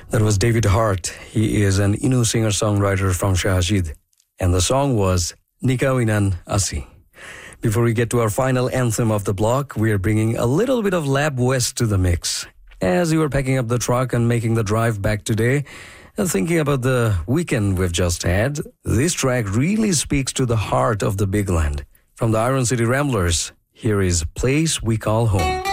That was David Hart. He is an Innu singer-songwriter from Shahajid. And the song was Nikawinan Asi. Before we get to our final anthem of the block, we are bringing a little bit of Lab West to the mix. As you were packing up the truck and making the drive back today, and thinking about the weekend we've just had, this track really speaks to the heart of the big land. From the Iron City Ramblers, here is Place We Call Home.